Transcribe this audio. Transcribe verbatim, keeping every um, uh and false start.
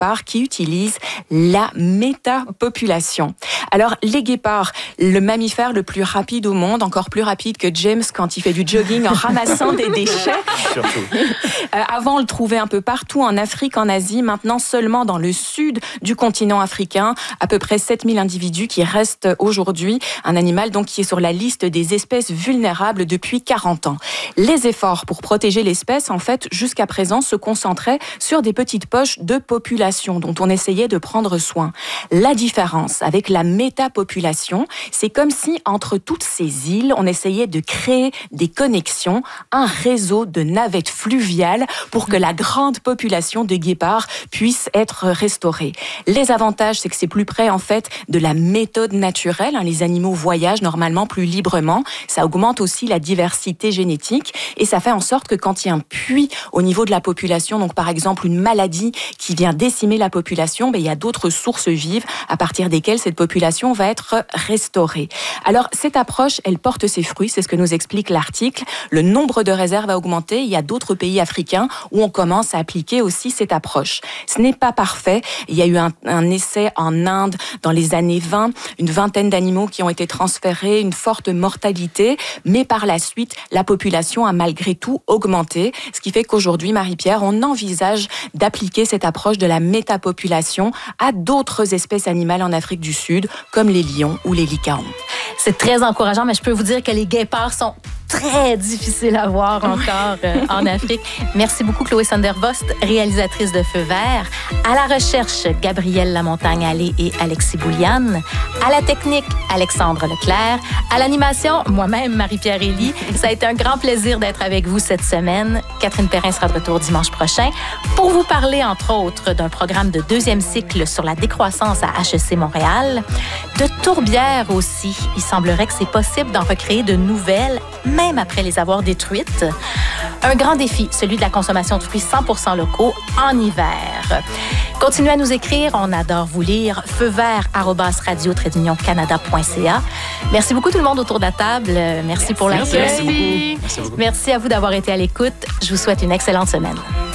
guépards qui utilisent la métapopulation. Alors, les guépards, le mammifère le plus rapide au monde, encore plus rapide que James quand il fait du jogging en ramassant des déchets. Surtout. Euh, avant, on le trouvait un peu partout, en Afrique, en Asie. Maintenant, seulement dans le sud du continent africain, à peu près sept mille individus qui restent aujourd'hui. Un animal donc qui est sur la liste des espèces vulnérables depuis quarante ans. Les efforts pour protéger l'espèce, en fait, jusqu'à présent, se concentraient sur des petites poches de population dont on essayait de prendre soin. La différence avec la métapopulation, c'est comme si entre toutes ces îles, on essayait de créer des connexions, un réseau de navettes fluviales pour que la grande population de guépards puisse être restaurée. Les avantages, c'est que c'est plus près en fait de la méthode naturelle. Les animaux voyagent normalement plus librement. Ça augmente aussi la diversité génétique et ça fait en sorte que quand il y a un puits au niveau de la population, donc par exemple une maladie qui vient décimer la population, ben, il y a d'autres sources vives à partir desquelles cette population va être restaurée. Alors cette approche, elle porte ses fruits, c'est ce que nous explique l'article. Le nombre de réserves a augmenté. Il y a d'autres pays africains où on commence à appliquer aussi cette approche. Ce n'est pas parfait. Il y a eu un, un essai en Inde dans les années vingt, une vingtaine d'animaux qui ont été transférés, une forte mortalité, mais par la suite, la population a malgré tout augmenté, ce qui fait qu'aujourd'hui, Marie-Pierre, on envisage d'appliquer cette approche de la métapopulation à d'autres espèces animales en Afrique du Sud, comme les lions ou les lycaons. C'est très encourageant, mais je peux vous dire que les guépards sont très difficiles à voir encore euh, en Afrique. Merci beaucoup, Chloé Sondervost, réalisatrice de Feu vert. À la recherche, Gabrielle Lamontagne-Allé et Alexis Bouliane. À la technique, Alexandre Leclerc. À l'animation, moi-même, Marie-Pierre Elie. Ça a été un grand plaisir d'être avec vous cette semaine. Catherine Perrin sera de retour dimanche prochain pour vous parler, entre autres, d'un programme de deuxième cycle sur la décroissance à H E C Montréal. De tourbières aussi. Il semblerait que c'est possible d'en recréer de nouvelles, même après les avoir détruites. Un grand défi, celui de la consommation de fruits cent pour cent locaux en hiver. Continuez à nous écrire, on adore vous lire. feu vert arobase radio trait d'union canada point c a. Merci beaucoup tout le monde autour de la table. Merci, Merci pour l'accueil. Merci beaucoup. Merci beaucoup. Merci à vous d'avoir été à l'écoute. Je vous souhaite une excellente semaine.